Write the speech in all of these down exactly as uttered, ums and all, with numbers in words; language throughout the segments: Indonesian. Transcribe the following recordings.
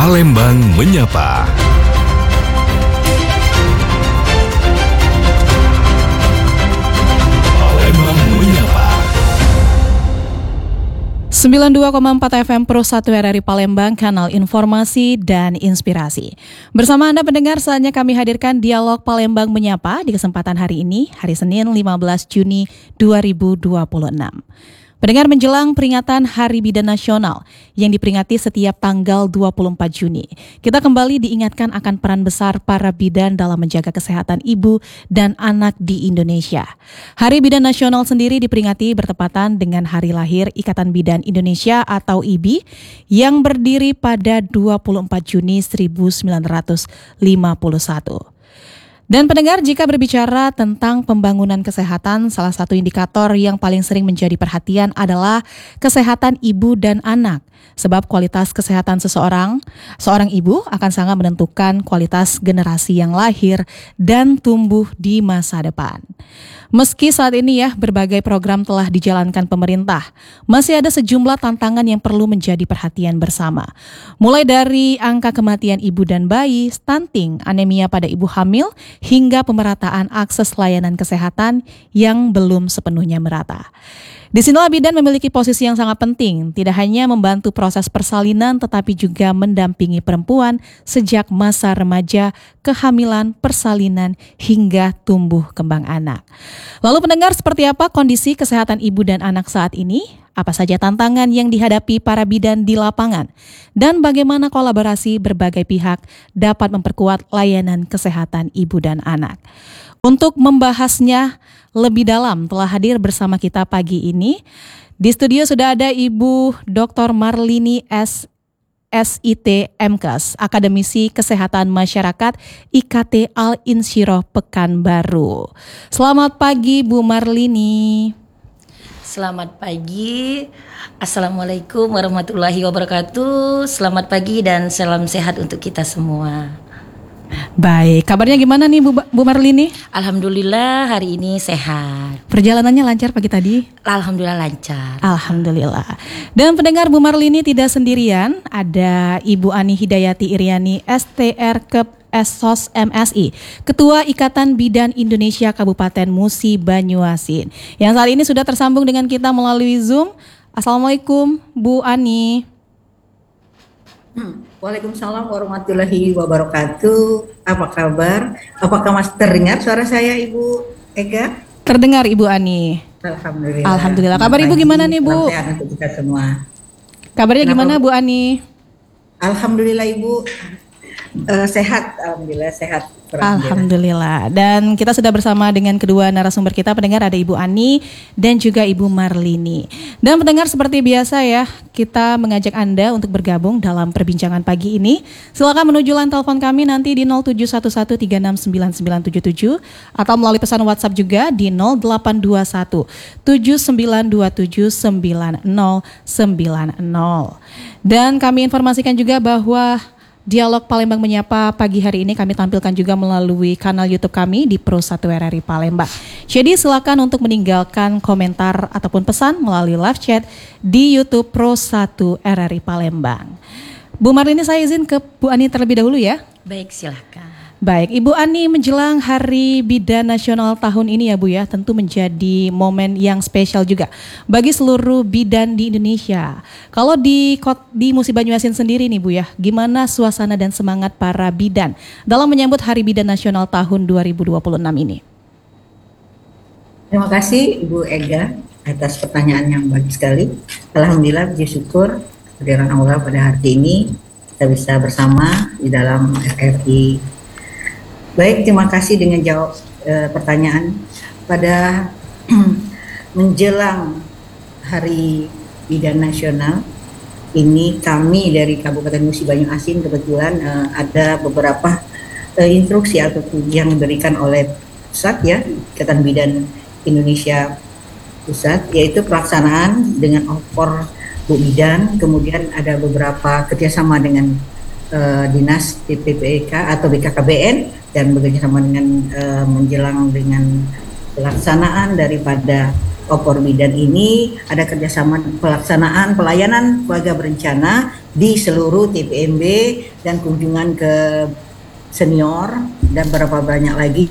Palembang Menyapa. Palembang Menyapa. sembilan puluh dua koma empat F M Pro satu R R I Palembang, kanal informasi dan inspirasi. Bersama Anda pendengar, saatnya kami hadirkan Dialog Palembang Menyapa di kesempatan hari ini, hari Senin lima belas Juni dua ribu dua puluh enam. Pendengar, menjelang peringatan Hari Bidan Nasional yang diperingati setiap tanggal dua puluh empat Juni, kita kembali diingatkan akan peran besar para bidan dalam menjaga kesehatan ibu dan anak di Indonesia. Hari Bidan Nasional sendiri diperingati bertepatan dengan hari lahir Ikatan Bidan Indonesia atau I B I yang berdiri pada dua puluh empat Juni seribu sembilan ratus lima puluh satu. Dan pendengar, jika berbicara tentang pembangunan kesehatan, salah satu indikator yang paling sering menjadi perhatian adalah kesehatan ibu dan anak. Sebab kualitas kesehatan seseorang, seorang ibu akan sangat menentukan kualitas generasi yang lahir dan tumbuh di masa depan. Meski saat ini ya berbagai program telah dijalankan pemerintah, masih ada sejumlah tantangan yang perlu menjadi perhatian bersama. Mulai dari angka kematian ibu dan bayi, stunting, anemia pada ibu hamil, hingga pemerataan akses layanan kesehatan yang belum sepenuhnya merata. Di sinilah bidan memiliki posisi yang sangat penting, tidak hanya membantu proses persalinan tetapi juga mendampingi perempuan sejak masa remaja, kehamilan, persalinan, hingga tumbuh kembang anak. Lalu pendengar, seperti apa kondisi kesehatan ibu dan anak saat ini? Apa saja tantangan yang dihadapi para bidan di lapangan? Dan bagaimana kolaborasi berbagai pihak dapat memperkuat layanan kesehatan ibu dan anak? Untuk membahasnya lebih dalam telah hadir bersama kita pagi ini. Di studio sudah ada Ibu Doktor Marlini S. S I T M Kes, Akademisi Kesehatan Masyarakat I K T Al-Insyirah Pekanbaru. Selamat pagi Bu Marlini. Selamat pagi, Assalamualaikum warahmatullahi wabarakatuh. Selamat pagi dan salam sehat untuk kita semua. Baik, kabarnya gimana nih Bu, Bu Marlini? Alhamdulillah hari ini sehat. Perjalanannya lancar pagi tadi? Alhamdulillah lancar. Alhamdulillah. Dan pendengar, Bu Marlini tidak sendirian, ada Ibu Ani Hidayati Iriani S T R Kep Esos M S I, Ketua Ikatan Bidan Indonesia Kabupaten Musi Banyuasin, yang saat ini sudah tersambung dengan kita melalui Zoom. Assalamualaikum Bu Ani. Hmm. Waalaikumsalam warahmatullahi wabarakatuh. Apa kabar? Apakah masih terdengar suara saya, Ibu Ega? Terdengar Ibu Ani. Alhamdulillah. Alhamdulillah. Kabar Ibu gimana nih Bu? Sehat untuk kita semua. Kabarnya Kenapa, gimana Bu? Bu Ani? Alhamdulillah Ibu. Uh, sehat, alhamdulillah sehat. Alhamdulillah. Dan kita sudah bersama dengan kedua narasumber kita, pendengar, ada Ibu Ani dan juga Ibu Marlini. Dan pendengar, seperti biasa ya, kita mengajak Anda untuk bergabung dalam perbincangan pagi ini. Silakan menuju line telepon kami nanti di nol tujuh satu satu tiga enam sembilan sembilan tujuh tujuh atau melalui pesan WhatsApp juga di nol delapan dua satu tujuh sembilan dua tujuh sembilan nol sembilan nol. Dan kami informasikan juga bahwa Dialog Palembang Menyapa pagi hari ini kami tampilkan juga melalui kanal YouTube kami di Pro satu R R I Palembang. Jadi silakan untuk meninggalkan komentar ataupun pesan melalui live chat di YouTube Pro satu R R I Palembang. Bu Marlini, saya izin ke Bu Ani terlebih dahulu ya. Baik, silakan. Baik, Ibu Ani, menjelang Hari Bidan Nasional tahun ini ya Bu ya, tentu menjadi momen yang spesial juga bagi seluruh bidan di Indonesia. Kalau di di Musi Banyuasin sendiri nih Bu ya, gimana suasana dan semangat para bidan dalam menyambut Hari Bidan Nasional tahun dua ribu dua puluh enam ini? Terima kasih Ibu Ega atas pertanyaan yang bagus sekali. Alhamdulillah, puji syukur kehadiran Allah pada hari ini kita bisa bersama di dalam R R I. Baik, terima kasih dengan jawab e, pertanyaan. Pada menjelang Hari Bidan Nasional ini, kami dari Kabupaten Musi Banyuasin kebetulan e, ada beberapa e, instruksi atau yang diberikan oleh pusat ya, Ikatan Bidan Indonesia Pusat, yaitu pelaksanaan dengan opor Bu Bidan, kemudian ada beberapa kerjasama dengan uh, Dinas P P P K atau B K K B N dan bekerjasama dengan uh, menjelang dengan pelaksanaan daripada Opor Bidan ini ada kerjasama pelaksanaan pelayanan keluarga berencana di seluruh T P M B dan kunjungan ke senior dan berapa banyak lagi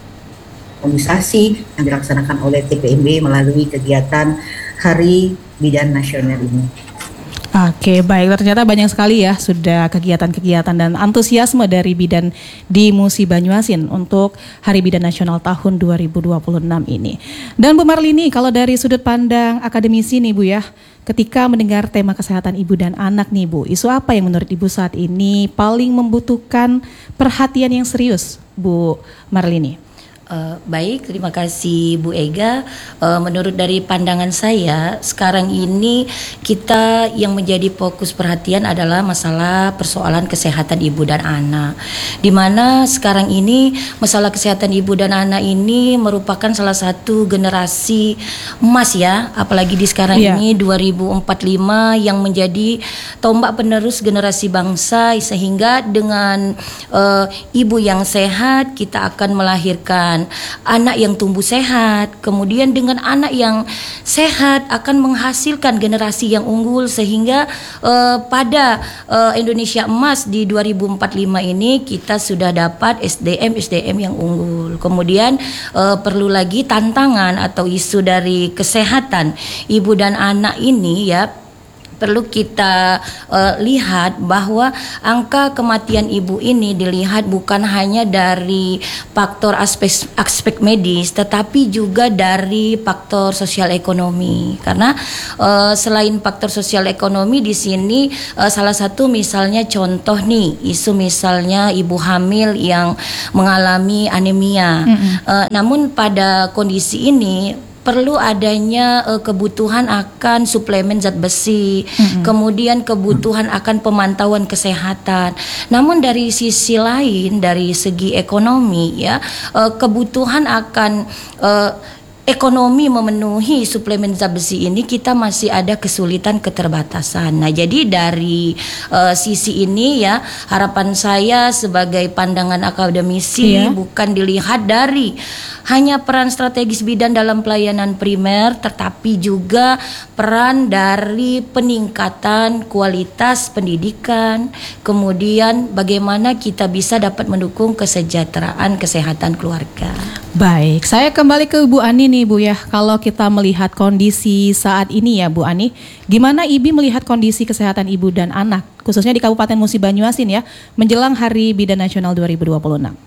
organisasi yang dilaksanakan oleh T P M B melalui kegiatan Hari Bidan Nasional ini. Oke, baik. Ternyata banyak sekali ya sudah kegiatan-kegiatan dan antusiasme dari bidan di Musi Banyuasin untuk Hari Bidan Nasional tahun dua ribu dua puluh enam ini. Dan Bu Marlini, kalau dari sudut pandang akademisi nih Bu ya, ketika mendengar tema kesehatan ibu dan anak nih Bu, isu apa yang menurut Ibu saat ini paling membutuhkan perhatian yang serius, Bu Marlini? Uh, baik, terima kasih Bu Ega. Uh, menurut dari pandangan saya, sekarang ini kita yang menjadi fokus perhatian adalah masalah persoalan kesehatan ibu dan anak. Di mana sekarang ini masalah kesehatan ibu dan anak ini merupakan salah satu generasi emas ya, apalagi di sekarang yeah. ini dua ribu empat puluh lima yang menjadi tombak penerus generasi bangsa, sehingga dengan uh, ibu yang sehat kita akan melahirkan anak yang tumbuh sehat, kemudian dengan anak yang sehat akan menghasilkan generasi yang unggul, sehingga uh, pada uh, Indonesia Emas di dua ribu empat puluh lima ini kita sudah dapat S D M S D M yang unggul. Kemudian uh, perlu lagi tantangan atau isu dari kesehatan ibu dan anak ini ya, perlu kita uh, lihat bahwa angka kematian ibu ini dilihat bukan hanya dari faktor aspek aspek medis, tetapi juga dari faktor sosial ekonomi. Karena uh, selain faktor sosial ekonomi di sini uh, salah satu misalnya contoh nih isu misalnya ibu hamil yang mengalami anemia. Mm-hmm. Uh, namun pada kondisi ini perlu adanya uh, kebutuhan akan suplemen zat besi, mm-hmm. kemudian kebutuhan akan pemantauan kesehatan. Namun dari sisi lain, dari segi ekonomi ya, uh, kebutuhan akan uh, ekonomi memenuhi suplemen zat besi ini kita masih ada kesulitan keterbatasan. Nah, jadi dari uh, sisi ini ya, harapan saya sebagai pandangan akademisi yeah. bukan dilihat dari hanya peran strategis bidan dalam pelayanan primer, tetapi juga peran dari peningkatan kualitas pendidikan, kemudian bagaimana kita bisa dapat mendukung kesejahteraan kesehatan keluarga. Baik, saya kembali ke Bu Ani nih Bu ya. Kalau kita melihat kondisi saat ini ya Bu Ani, gimana I B I melihat kondisi kesehatan ibu dan anak, khususnya di Kabupaten Musi Banyuasin ya, menjelang Hari Bidan Nasional dua ribu dua puluh enam?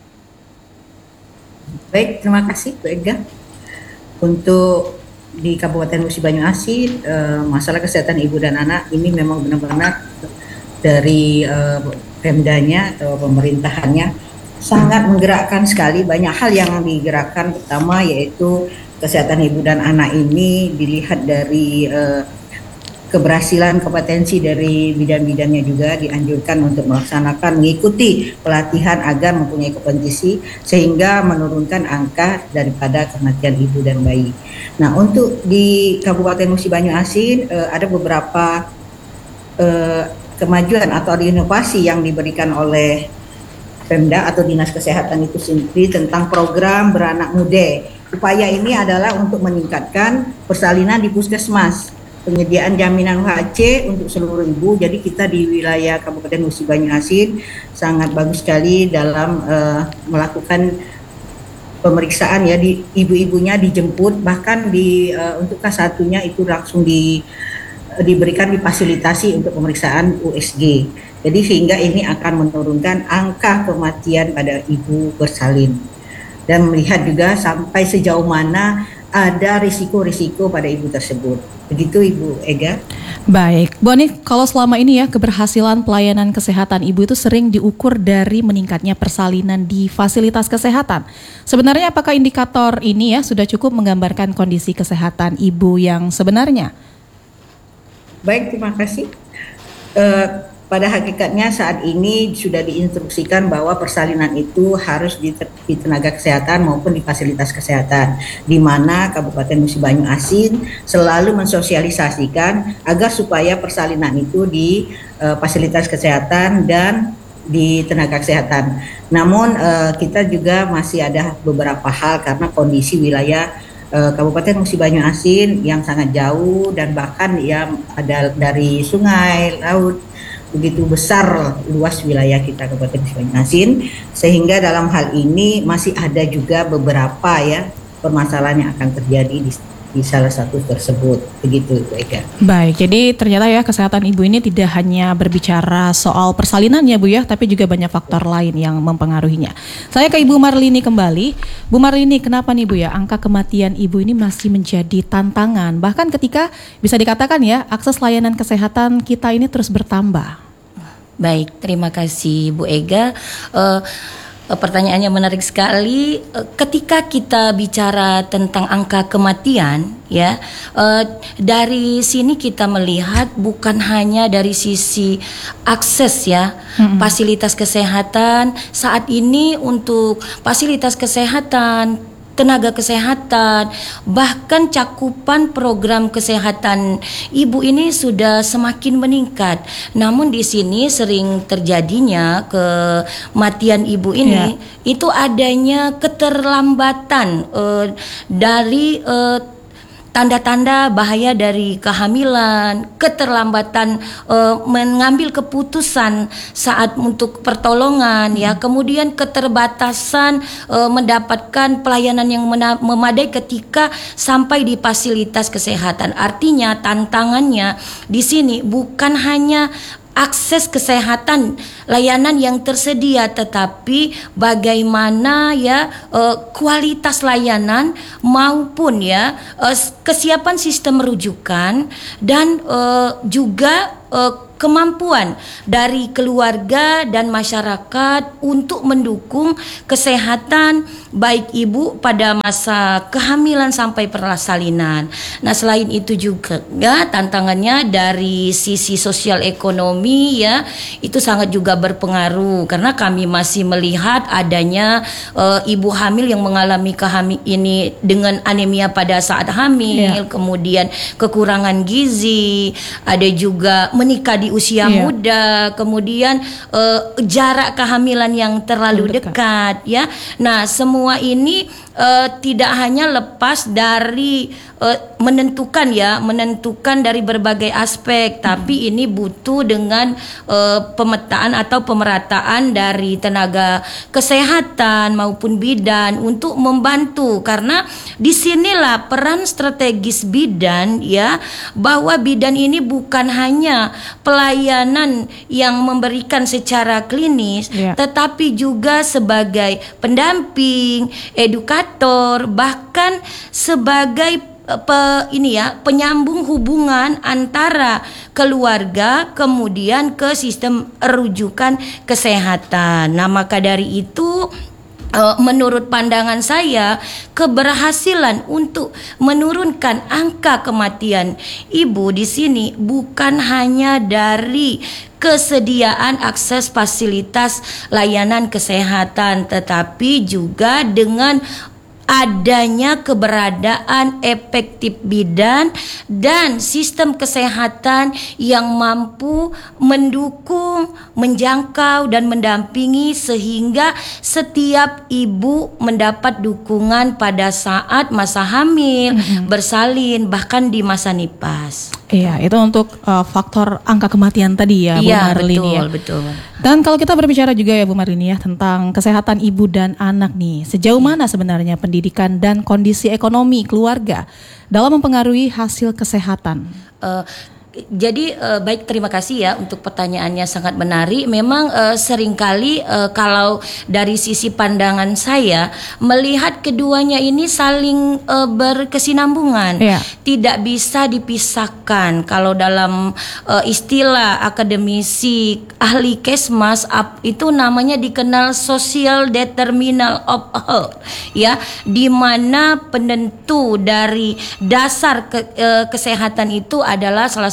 Baik, terima kasih Bu Ega. Untuk di Kabupaten Musi Banyuasin, eh, masalah kesehatan ibu dan anak ini memang benar-benar dari eh, Pemdanya atau pemerintahannya sangat menggerakkan sekali. Banyak hal yang digerakkan, pertama yaitu kesehatan ibu dan anak ini dilihat dari eh, keberhasilan kompetensi dari bidan-bidannya juga dianjurkan untuk melaksanakan mengikuti pelatihan agar mempunyai kompetensi sehingga menurunkan angka daripada kematian ibu dan bayi. Nah, untuk di Kabupaten Musi Banyuasin eh, ada beberapa eh, kemajuan atau inovasi yang diberikan oleh Pemda atau Dinas Kesehatan itu sendiri tentang program Beranak Muda. Upaya ini adalah untuk meningkatkan persalinan di puskesmas, penyediaan jaminan U H C untuk seluruh ibu. Jadi kita di wilayah Kabupaten Musi Banyuasin sangat bagus sekali dalam uh, melakukan pemeriksaan ya, di ibu-ibunya dijemput, bahkan di uh, untuk K satu-nya itu langsung di diberikan difasilitasi untuk pemeriksaan U S G. Jadi sehingga ini akan menurunkan angka kematian pada ibu bersalin dan melihat juga sampai sejauh mana ada risiko-risiko pada ibu tersebut. Begitu Ibu Ega. Baik, Bu Ani, kalau selama ini ya keberhasilan pelayanan kesehatan ibu itu sering diukur dari meningkatnya persalinan di fasilitas kesehatan. Sebenarnya apakah indikator ini ya sudah cukup menggambarkan kondisi kesehatan ibu yang sebenarnya? Baik, terima kasih. Uh, pada hakikatnya saat ini sudah diinstruksikan bahwa persalinan itu harus di, di tenaga kesehatan maupun di fasilitas kesehatan, di mana Kabupaten Musi Banyuasin selalu mensosialisasikan agar supaya persalinan itu di uh, fasilitas kesehatan dan di tenaga kesehatan. Namun uh, kita juga masih ada beberapa hal karena kondisi wilayah uh, Kabupaten Musi Banyu Asin yang sangat jauh dan bahkan ya ada dari sungai, laut, begitu besar luas wilayah kita Kabupaten Musi Banyu Asin, sehingga dalam hal ini masih ada juga beberapa ya permasalahan yang akan terjadi di di salah satu tersebut, begitu Bu Ega. Baik, jadi ternyata ya kesehatan ibu ini tidak hanya berbicara soal persalinan ya Bu ya, tapi juga banyak faktor lain yang mempengaruhinya. Saya ke Ibu Marlini kembali. Bu Marlini, kenapa nih Bu ya angka kematian ibu ini masih menjadi tantangan, bahkan ketika bisa dikatakan ya akses layanan kesehatan kita ini terus bertambah? Baik, terima kasih Bu Ega. Uh, Pertanyaannya menarik sekali. Ketika kita bicara tentang angka kematian, ya, eh, dari sini kita melihat bukan hanya dari sisi akses ya, mm-hmm. fasilitas kesehatan. Saat ini untuk fasilitas kesehatan, tenaga kesehatan, bahkan cakupan program kesehatan ibu ini sudah semakin meningkat. Namun di sini sering terjadinya kematian ibu ini, yeah. itu adanya keterlambatan uh, dari uh, tanda-tanda bahaya dari kehamilan, keterlambatan e, mengambil keputusan saat untuk pertolongan, hmm. ya, kemudian keterbatasan e, mendapatkan pelayanan yang mena- memadai ketika sampai di fasilitas kesehatan. Artinya tantangannya di sini bukan hanya akses kesehatan, layanan yang tersedia, tetapi bagaimana ya eh, kualitas layanan maupun ya eh, kesiapan sistem rujukan dan eh, juga eh, kemampuan dari keluarga dan masyarakat untuk mendukung kesehatan baik ibu pada masa kehamilan sampai persalinan. Nah, selain itu juga ya, tantangannya dari sisi sosial ekonomi ya, itu sangat juga berpengaruh karena kami masih melihat adanya uh, ibu hamil yang mengalami kehamil ini dengan anemia pada saat hamil, yeah. kemudian kekurangan gizi, ada juga menikah di usia yeah. muda, kemudian uh, jarak kehamilan yang terlalu dekat. dekat ya. Nah, semua ini uh, tidak hanya lepas dari uh, menentukan ya, menentukan dari berbagai aspek, hmm. tapi ini butuh dengan uh, pemetaan atau pemerataan dari tenaga kesehatan maupun bidan untuk membantu, karena disinilah peran strategis bidan ya, bahwa bidan ini bukan hanya pelayanan yang memberikan secara klinis, yeah. tetapi juga sebagai pendamping, edukator, bahkan sebagai pe, ini ya penyambung hubungan antara keluarga kemudian ke sistem rujukan kesehatan. Nah, maka dari itu Uh, menurut pandangan saya, keberhasilan untuk menurunkan angka kematian ibu di sini bukan hanya dari kesediaan akses fasilitas layanan kesehatan, tetapi juga dengan adanya keberadaan efektif bidan dan sistem kesehatan yang mampu mendukung, menjangkau dan mendampingi sehingga setiap ibu mendapat dukungan pada saat masa hamil, mm-hmm. bersalin, bahkan di masa nipas. Iya, itu untuk uh, faktor angka kematian tadi ya, Bu iya, Marlini. Betul, ya. betul. Dan kalau kita berbicara juga ya Bu Marlini ya tentang kesehatan ibu dan anak nih, sejauh mana sebenarnya pendidikan dan kondisi ekonomi keluarga dalam mempengaruhi hasil kesehatan? Uh, Jadi uh, baik, terima kasih ya untuk pertanyaannya, sangat menarik. Memang uh, seringkali uh, kalau dari sisi pandangan saya melihat keduanya ini saling uh, berkesinambungan, yeah. tidak bisa dipisahkan. Kalau dalam uh, istilah akademisi ahli Kesmas itu namanya dikenal social determinant of health, ya, di mana penentu dari dasar ke, uh, kesehatan itu adalah salah satu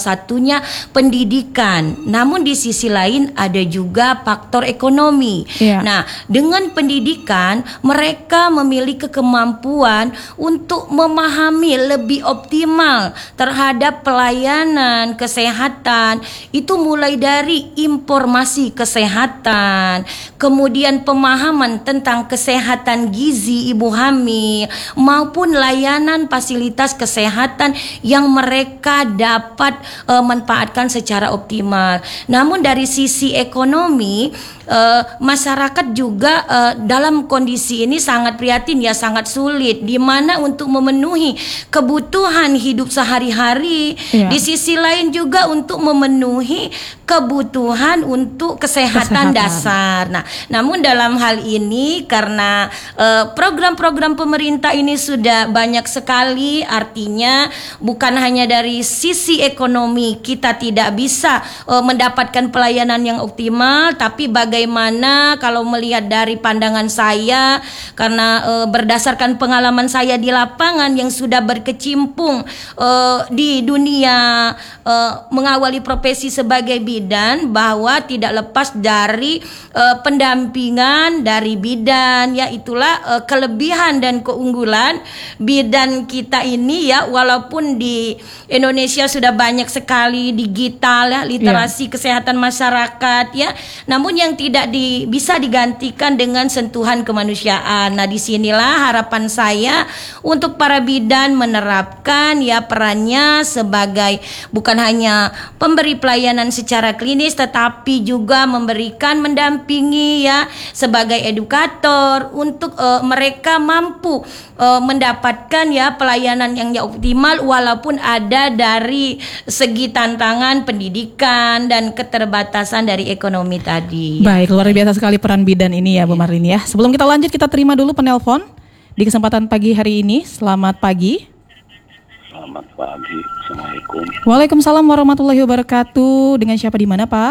satunya pendidikan. Namun di sisi lain ada juga faktor ekonomi. Iya. Nah, dengan pendidikan mereka memiliki kemampuan untuk memahami lebih optimal terhadap pelayanan kesehatan. Itu mulai dari informasi kesehatan, kemudian pemahaman tentang kesehatan gizi ibu hamil maupun layanan fasilitas kesehatan yang mereka dapat uh, manfaatkan secara optimal. Namun dari sisi ekonomi, uh, masyarakat juga uh, dalam kondisi ini sangat prihatin ya, sangat sulit, di mana untuk memenuhi kebutuhan hidup sehari-hari, Iya. di sisi lain juga untuk memenuhi kebutuhan untuk kesehatan, Kesehatan. dasar. Nah, namun dalam hal ini karena uh, program-program pemerintah ini sudah banyak sekali, artinya bukan hanya dari sisi ekonomi kita tidak bisa uh, mendapatkan pelayanan yang optimal, tapi bagaimana kalau melihat dari pandangan saya, karena uh, berdasarkan pengalaman saya di lapangan yang sudah berkecimpung uh, di dunia uh, mengawali profesi sebagai bidan, bahwa tidak lepas dari uh, pendampingan dari bidan, ya itulah uh, kelebihan dan keunggulan bidan kita ini ya, walaupun di Indonesia sudah banyak sekali digital ya, literasi yeah. kesehatan masyarakat ya, namun yang tidak di, bisa digantikan dengan sentuhan kemanusiaan. Nah, disinilah harapan saya untuk para bidan menerapkan ya perannya sebagai bukan hanya pemberi pelayanan secara klinis, tetapi juga memberikan mendampingi ya sebagai edukator untuk uh, mereka mampu uh, mendapatkan ya pelayanan yang ya optimal, walaupun ada dari segi tantangan pendidikan dan keterbatasan dari ekonomi tadi. Baik, luar biasa sekali peran bidan ini ya Bu Marlini ya. Sebelum kita lanjut, kita terima dulu penelpon di kesempatan pagi hari ini. Selamat pagi. Selamat pagi, Assalamualaikum. Waalaikumsalam warahmatullahi wabarakatuh. Dengan siapa di mana Pak?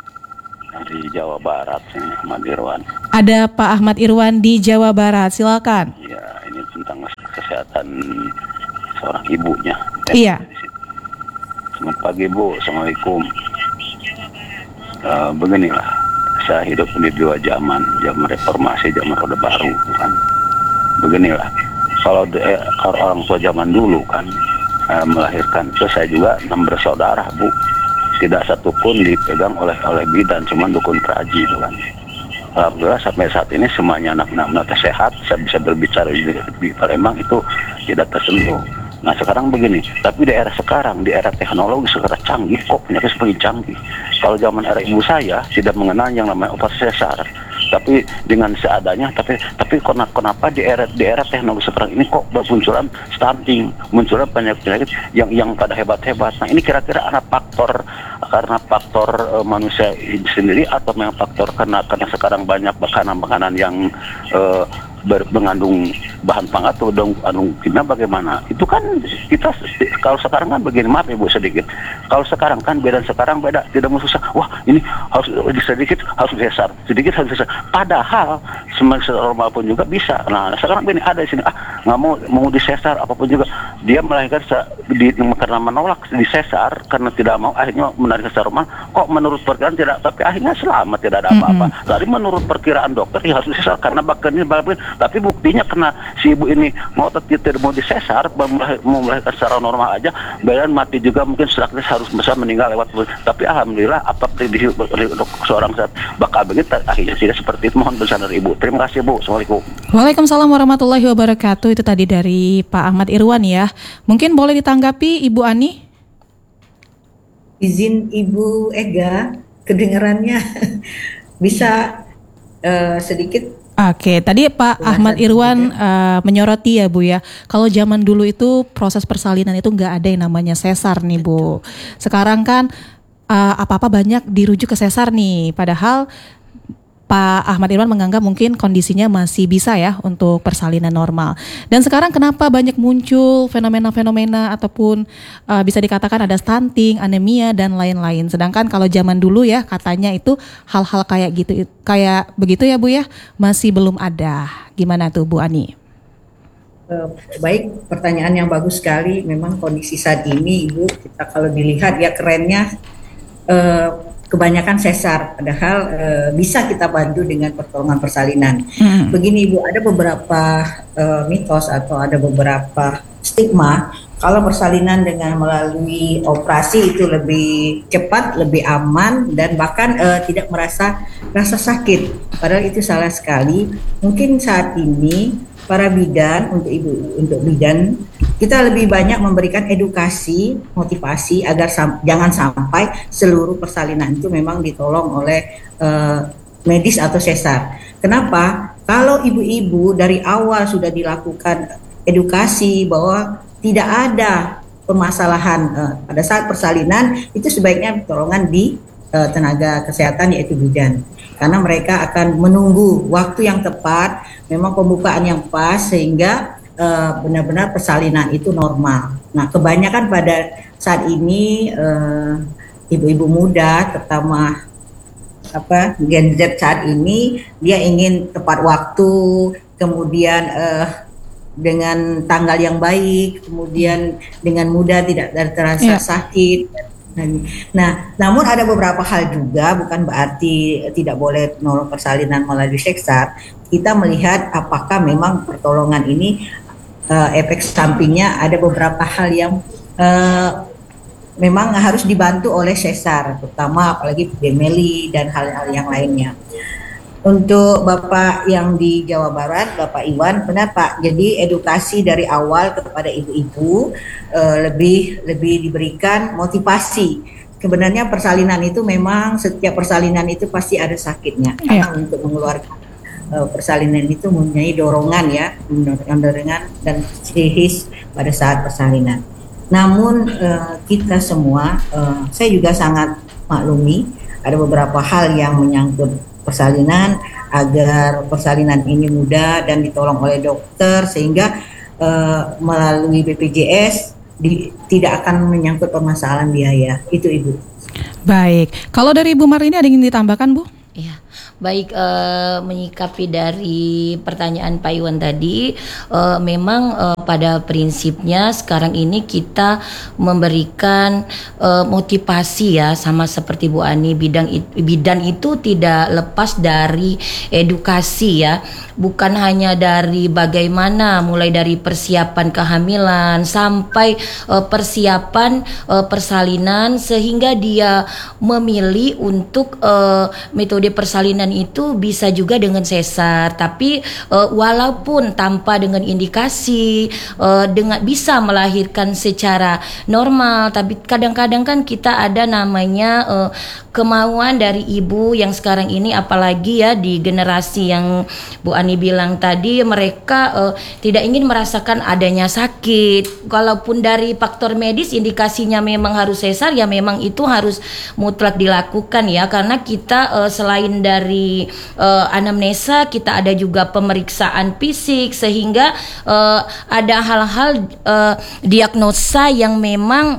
Dari Jawa Barat, ini Ahmad Irwan. Ada Pak Ahmad Irwan di Jawa Barat, silakan. Ya, ini tentang kesehatan seorang ibunya. Iya. Selamat pagi Bu, Assalamualaikum. Uh, beginilah, saya hidup di dua zaman, zaman reformasi, zaman Orde Baru kan. Beginilah, kalau, de, kalau orang tua zaman dulu kan uh, melahirkan, terus saya juga enam bersaudara Bu, tidak satu pun dipegang oleh oleh bidan, cuma dukun praji itu kan. Alhamdulillah sampai saat ini semuanya anak-anak sehat, saya bisa berbicara di, di Palembang itu tidak tersentuh. Nah sekarang begini, tapi di era sekarang, di era teknologi sekarang canggih, kok penyakit semakin canggih. Kalau zaman era ibu saya tidak mengenal yang namanya operasi sesar, tapi dengan seadanya, tapi tapi kenapa di era di era teknologi sekarang ini kok bermunculan stunting, munculan penyakit-penyakit yang yang pada hebat-hebat. Nah ini kira-kira ada faktor karena faktor uh, manusia sendiri atau memang faktor karena karena sekarang banyak makanan-makanan yang uh, ber, mengandung bahan pengatuh dong, anu kimia bagaimana? Itu kan kita kalau sekarang kan begini, maaf Ibu sedikit. Kalau sekarang kan beda, sekarang beda, tidak mau susah. Wah ini harus sedikit harus sesar, sedikit harus sesar. Padahal semakin normal pun juga bisa. Nah sekarang begini ada di sini, ah nggak mau mau disesar apapun juga, dia melahirkan di, karena menolak disesar karena tidak mau, akhirnya menarik secara normal. Kok menurut perkiraan tidak, tapi akhirnya selamat, tidak ada apa-apa. Mm-hmm. Tadi menurut perkiraan dokter ya harus disesar karena bahkan ini bahkan, tapi buktinya karena si ibu ini mau tidak mau disesar, mau melahirkan secara normal aja, badan mati juga mungkin setelahnya harus bisa meninggal lewat. Tapi alhamdulillah apa prediksi seorang saat bakal begitu akhirnya tidak seperti itu. Mohon pesan dari Ibu. Terima kasih Bu. Assalamualaikum. Waalaikumsalam warahmatullahi wabarakatuh. Itu tadi dari Pak Ahmad Irwan ya. Mungkin boleh ditanggapi Ibu Ani? Izin Ibu Ega, kedengarannya bisa uh, sedikit. Oke, tadi Pak Ahmad Irwan uh, menyoroti ya Bu ya, kalau zaman dulu itu proses persalinan itu nggak ada yang namanya sesar nih Bu. Sekarang kan uh, apa-apa banyak dirujuk ke sesar nih, padahal Pak Ahmad Irwan menganggap mungkin kondisinya masih bisa ya untuk persalinan normal. Dan sekarang kenapa banyak muncul fenomena-fenomena ataupun uh, bisa dikatakan ada stunting, anemia dan lain-lain. Sedangkan kalau zaman dulu ya katanya itu hal-hal kayak gitu, kayak begitu ya Bu ya, masih belum ada. Gimana tuh Bu Ani? Eh, baik, pertanyaan yang bagus sekali. Memang kondisi saat ini, Ibu, kita kalau dilihat ya kerennya eh, kebanyakan sesar, padahal eh, bisa kita bantu dengan pertolongan persalinan. Hmm. Begini Ibu, ada beberapa eh, mitos atau ada beberapa stigma kalau persalinan dengan melalui operasi itu lebih cepat, lebih aman, dan bahkan eh, tidak merasa rasa sakit. Padahal itu salah sekali. Mungkin saat ini para bidan, untuk ibu, untuk bidan, kita lebih banyak memberikan edukasi, motivasi agar sam- jangan sampai seluruh persalinan itu memang ditolong oleh uh, medis atau sesar. Kenapa? Kalau ibu-ibu dari awal sudah dilakukan edukasi bahwa tidak ada permasalahan uh, pada saat persalinan, itu sebaiknya pertolongan di uh, tenaga kesehatan yaitu bidan. Karena mereka akan menunggu waktu yang tepat, memang pembukaan yang pas sehingga uh, benar-benar persalinan itu normal. Nah, kebanyakan pada saat ini uh, ibu-ibu muda, terutama apa Gen Z saat ini, dia ingin tepat waktu, kemudian uh, dengan tanggal yang baik, kemudian dengan mudah tidak terasa yeah. sakit. Nah, namun ada beberapa hal juga, bukan berarti tidak boleh menolong persalinan melalui sesar. Kita melihat apakah memang pertolongan ini uh, efek sampingnya ada beberapa hal yang uh, memang harus dibantu oleh sesar, terutama apalagi gemeli dan hal-hal yang lainnya. Untuk Bapak yang di Jawa Barat, Bapak Iwan, benar Pak. Jadi edukasi dari awal kepada ibu-ibu uh, lebih lebih diberikan motivasi. Sebenarnya persalinan itu memang setiap persalinan itu pasti ada sakitnya. Karena untuk mengeluarkan uh, persalinan itu mempunyai dorongan ya, dorongan dan psikis pada saat persalinan. Namun uh, kita semua, uh, saya juga sangat maklumi ada beberapa hal yang menyangkut persalinan agar persalinan ini mudah dan ditolong oleh dokter sehingga uh, melalui B P J S di, tidak akan menyangkut permasalahan biaya. Itu Ibu. Baik, kalau dari Ibu Marini ada yang ditambahkan Bu? Iya, baik, uh, menyikapi dari pertanyaan Pak Iwan tadi, uh, memang uh, pada prinsipnya sekarang ini kita memberikan uh, motivasi ya, sama seperti Bu Ani, bidang it, bidan itu tidak lepas dari edukasi ya, bukan hanya dari bagaimana mulai dari persiapan kehamilan sampai uh, persiapan uh, persalinan sehingga dia memilih untuk uh, metode persalinan itu bisa juga dengan sesar, tapi uh, walaupun tanpa dengan indikasi uh, dengan bisa melahirkan secara normal, tapi kadang-kadang kan kita ada namanya uh, kemauan dari ibu yang sekarang ini, apalagi ya di generasi yang Bu Ani bilang tadi, mereka uh, tidak ingin merasakan adanya sakit. Kalaupun dari faktor medis indikasinya memang harus sesar, ya memang itu harus mutlak dilakukan ya, karena kita uh, selain dari uh, anamnesa, kita ada juga pemeriksaan fisik sehingga uh, ada hal-hal uh, diagnosa yang memang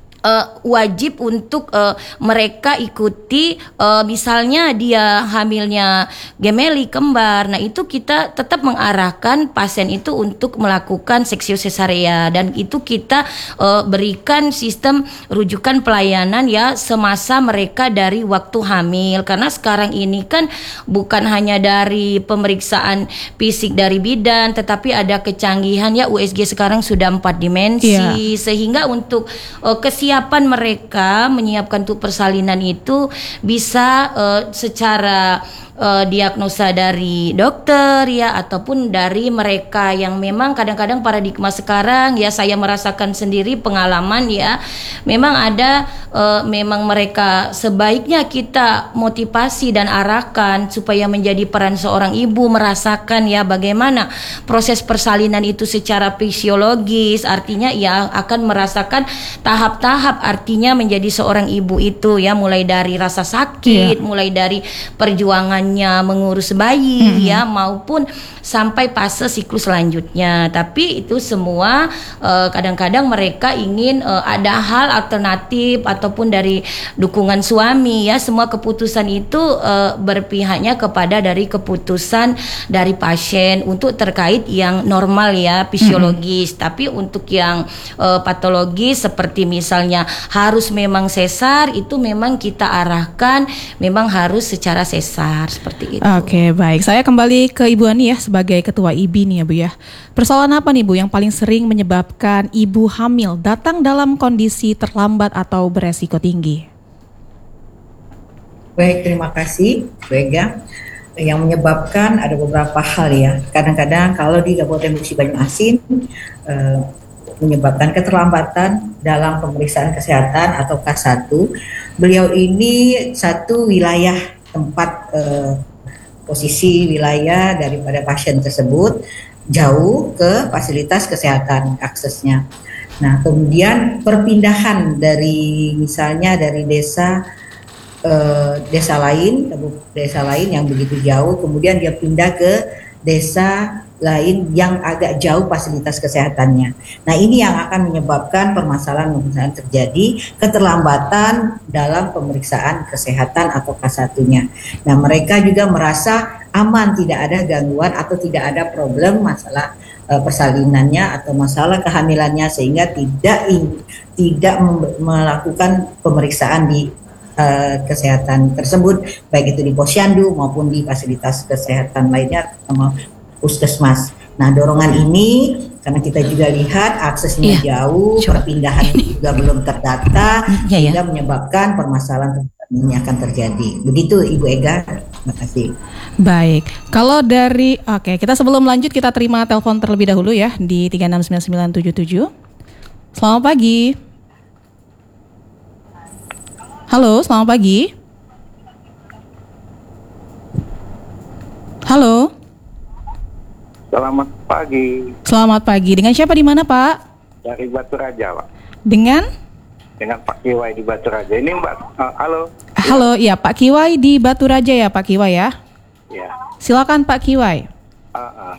Uh, wajib untuk uh, mereka ikuti, uh, misalnya dia hamilnya gemeli kembar, nah itu kita tetap mengarahkan pasien itu untuk melakukan seksio sesarea, dan itu kita uh, berikan sistem rujukan pelayanan ya semasa mereka dari waktu hamil, karena sekarang ini kan bukan hanya dari pemeriksaan fisik dari bidan, tetapi ada kecanggihan ya, U S G sekarang sudah empat dimensi, yeah. Sehingga untuk uh, kesiapan Siapan mereka menyiapkan untuk persalinan itu bisa uh, secara uh, diagnosa dari dokter ya, ataupun dari mereka yang memang kadang-kadang paradigma sekarang ya, saya merasakan sendiri pengalaman ya, memang ada uh, memang mereka sebaiknya kita motivasi dan arahkan supaya menjadi peran seorang ibu, merasakan ya bagaimana proses persalinan itu secara fisiologis, artinya ya akan merasakan tahap-tahap artinya menjadi seorang ibu itu ya, mulai dari rasa sakit, yeah. mulai dari perjuangannya namanya mengurus bayi mm-hmm. ya, maupun sampai fase siklus selanjutnya. Tapi itu semua uh, kadang-kadang mereka ingin uh, ada hal alternatif ataupun dari dukungan suami ya. Semua keputusan itu uh, berpihaknya kepada dari keputusan dari pasien untuk terkait yang normal ya, fisiologis. Mm-hmm. Tapi untuk yang uh, patologis seperti misalnya harus memang sesar, itu memang kita arahkan memang harus secara sesar seperti itu. Oke, baik. Saya kembali ke Ibu Ani ya sebagai Ketua I B I nih ya Bu ya. Persoalan apa nih Bu yang paling sering menyebabkan ibu hamil datang dalam kondisi terlambat atau beresiko tinggi? Baik, terima kasih Bu Ega. Yang menyebabkan ada beberapa hal ya. Kadang-kadang kalau di Kabupaten Musi Banyuasin eh, menyebabkan keterlambatan dalam pemeriksaan kesehatan atau K satu. Beliau ini satu wilayah tempat eh, posisi wilayah daripada pasien tersebut jauh ke fasilitas kesehatan aksesnya. Nah, kemudian perpindahan dari misalnya dari desa eh, desa lain, desa lain yang begitu jauh, kemudian dia pindah ke desa lain yang agak jauh fasilitas kesehatannya. Nah, ini yang akan menyebabkan permasalahan-permasalahan terjadi, keterlambatan dalam pemeriksaan kesehatan atau K satu-nya. Nah, mereka juga merasa aman, tidak ada gangguan atau tidak ada problem masalah e, persalinannya atau masalah kehamilannya, sehingga tidak in, tidak mem- melakukan pemeriksaan di e, kesehatan tersebut, baik itu di posyandu maupun di fasilitas kesehatan lainnya sama puskesmas. Nah, dorongan ini karena kita juga lihat aksesnya yeah. jauh, Coba. perpindahan juga belum terdata, yeah, sehingga yeah. menyebabkan permasalahan ini akan terjadi. Begitu Ibu Ega. Terima kasih. Baik, kalau dari oke, kita sebelum lanjut kita terima telepon terlebih dahulu ya di tiga enam sembilan sembilan tujuh tujuh. Selamat pagi. Halo, selamat pagi. Halo. Selamat pagi. Selamat pagi. Dengan siapa di mana, Pak? Dari Batu Raja, Pak. Dengan? Dengan Pak Kiwai di Batu Raja. Ini Mbak, uh, halo. Halo, iya Pak Kiwai di Batu Raja ya, Pak Kiwai ya. Ya. Silakan Pak Kiwai. Uh, uh.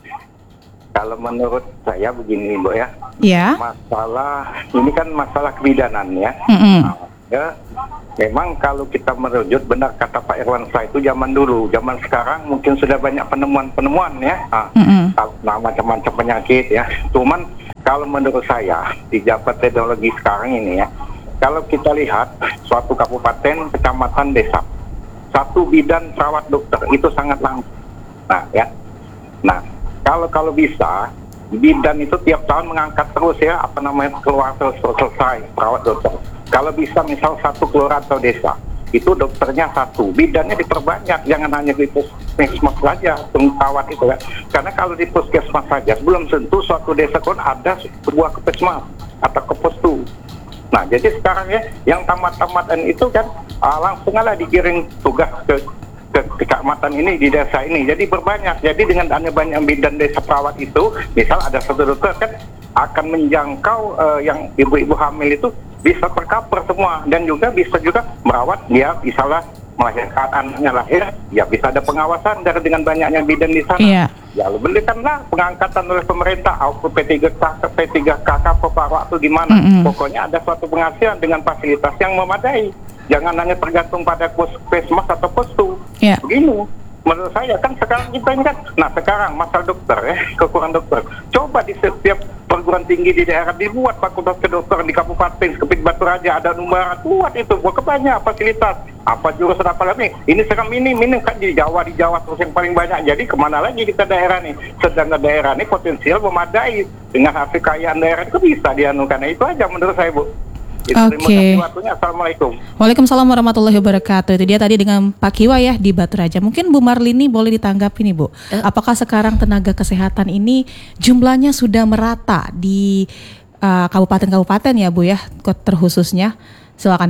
Kalau menurut saya begini, Bu ya. Ya. Masalah ini kan masalah kebidanan ya. Mm-hmm. Uh, ya. Memang kalau kita merujuk, benar kata Pak Irwan Syah, itu zaman dulu. Zaman sekarang mungkin sudah banyak penemuan-penemuan ya. Uh, mm-hmm. Nah, macam-macam penyakit ya. Cuman kalau menurut saya di zaman teknologi sekarang ini ya, kalau kita lihat suatu kabupaten, kecamatan, desa, satu bidan perawat dokter itu sangat langsung. Nah ya, nah kalau kalau bisa bidan itu tiap tahun mengangkat terus ya, apa namanya, keluar terus selesai perawat dokter. Kalau bisa misal satu kelurahan atau desa itu dokternya satu, bidannya diperbanyak, jangan hanya di puskesmas saja perawat itu kan. Karena kalau di puskesmas saja belum tentu suatu desa pun ada sebuah puskesmas atau kepostu. Nah, jadi sekarang ya yang tamat-tamatan itu kan uh, langsung aja dikirim tugas ke ke kecamatan ini di desa ini. Jadi berbanyak. Jadi dengan adanya banyak bidan desa perawat itu, misal ada satu dokter kan akan menjangkau uh, yang ibu-ibu hamil itu bisa tercover semua, dan juga bisa juga merawat dia misalnya melahirkan anaknya lahir, ya bisa ada pengawasan dari dengan banyaknya bidan di sana. Iya. Ya lu belikanlah pengangkatan oleh pemerintah, atau P tiga K, P tiga K K, Peparak atau gimana. Mm-hmm. Pokoknya ada suatu penghasilan dengan fasilitas yang memadai. Jangan hanya tergantung pada puskesmas atau postu. Yeah. Begini. Menurut saya kan sekarang kita ini kan, nah sekarang masalah dokter ya, kekurangan dokter. Coba di setiap perguruan tinggi di daerah dibuat fakultas kedokteran di kabupaten, seperti Batu Raja ada Numbaran, buat itu, buat kebanyak fasilitas. Apa jurusan apa lagi? Ini sekarang minim, minim kan di Jawa, di Jawa terus yang paling banyak. Jadi kemana lagi kita daerah nih? Sedangkan daerah ini potensial memadai dengan hasil kekayaan daerah itu bisa dianukan. Nah, itu aja menurut saya, Bu. Oke. Okay. Assalamualaikum. Waalaikumsalam warahmatullahi wabarakatuh. Itu dia tadi dengan Pak Kiwa ya di Batu Raja. Mungkin Bu Marlini boleh ditanggapi nih Bu. Apakah sekarang tenaga kesehatan ini jumlahnya sudah merata di uh, kabupaten-kabupaten ya Bu ya, terkhususnya? Silakan Bu.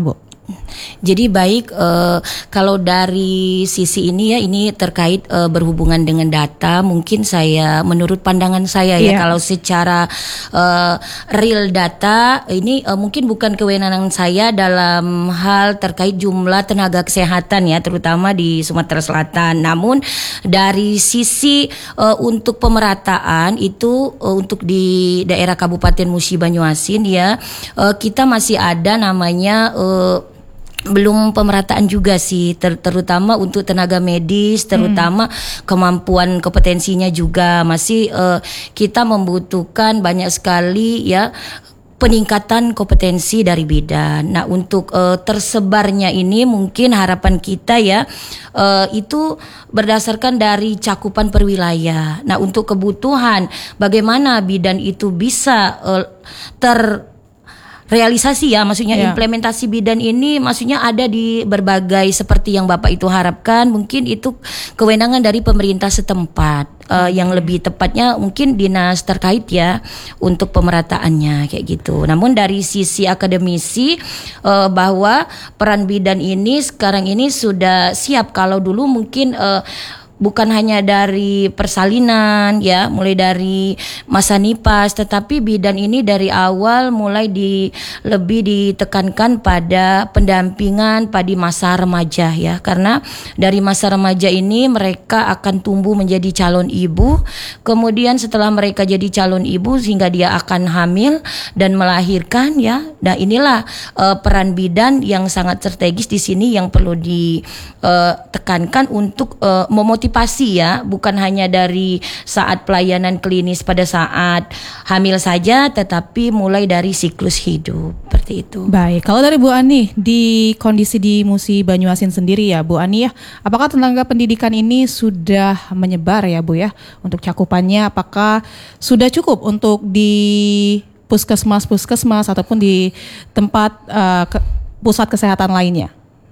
Jadi baik, eh, kalau dari sisi ini ya, ini terkait eh, berhubungan dengan data, mungkin saya menurut pandangan saya ya, Iya. kalau secara eh, real data ini eh, mungkin bukan kewenangan saya dalam hal terkait jumlah tenaga kesehatan ya, terutama di Sumatera Selatan. Namun dari sisi eh, untuk pemerataan itu eh, untuk di daerah Kabupaten Musi Banyuasin ya, eh, kita masih ada namanya eh, belum pemerataan juga sih, ter- terutama untuk tenaga medis, terutama hmm. kemampuan kompetensinya juga masih uh, kita membutuhkan banyak sekali ya peningkatan kompetensi dari bidan. Nah, untuk uh, tersebarnya ini mungkin harapan kita ya uh, itu berdasarkan dari cakupan per wilayah. Nah, untuk kebutuhan bagaimana bidan itu bisa uh, ter realisasi ya, maksudnya Ya. implementasi bidan ini maksudnya ada di berbagai seperti yang Bapak itu harapkan, mungkin itu kewenangan dari pemerintah setempat. Uh, yang lebih tepatnya mungkin dinas terkait ya untuk pemerataannya kayak gitu. Namun dari sisi akademisi uh, bahwa peran bidan ini sekarang ini sudah siap. Kalau dulu mungkin uh, bukan hanya dari persalinan ya, mulai dari masa nipas, tetapi bidan ini dari awal mulai di lebih ditekankan pada pendampingan pada masa remaja ya, karena dari masa remaja ini mereka akan tumbuh menjadi calon ibu, kemudian setelah mereka jadi calon ibu sehingga dia akan hamil dan melahirkan ya. Nah, inilah uh, peran bidan yang sangat strategis di sini yang perlu ditekankan untuk uh, memotivasi pasti ya, bukan hanya dari saat pelayanan klinis pada saat hamil saja, tetapi mulai dari siklus hidup seperti itu. Baik, kalau dari Bu Ani di kondisi di Musi Banyuasin sendiri ya Bu Ani ya, apakah tenaga pendidikan ini sudah menyebar ya Bu ya untuk cakupannya? Apakah sudah cukup untuk di puskesmas-puskesmas ataupun di tempat uh, ke, pusat kesehatan lainnya?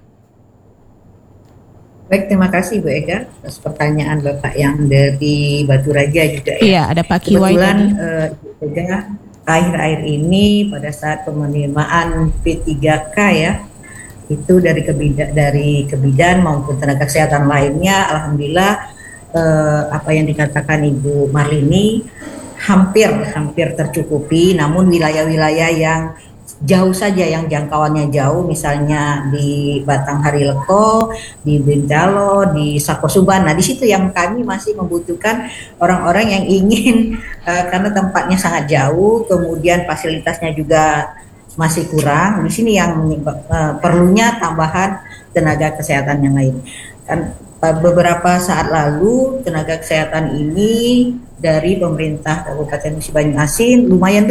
Baik, terima kasih Bu Ega atas pertanyaan Bapak yang dari Batu Raja juga ya. Iya, ada Pak Kiwai Kebetulan tadi. uh, Bu Ega akhir-akhir ini pada saat penerimaan P tiga K ya, itu dari kebidan, dari kebidan maupun tenaga kesehatan lainnya, alhamdulillah uh, apa yang dikatakan Ibu Marlini hampir hampir tercukupi. Namun wilayah-wilayah yang jauh saja, yang jangkauannya jauh, misalnya di Batanghari Leko, di Bintalo, di Sakosuban. Nah, di situ yang kami masih membutuhkan orang-orang yang ingin uh, karena tempatnya sangat jauh, kemudian fasilitasnya juga masih kurang. Di sini yang uh, perlunya tambahan tenaga kesehatan yang lain. Kan uh, beberapa saat lalu tenaga kesehatan ini dari pemerintah Kabupaten Musi Banyuasin lumayan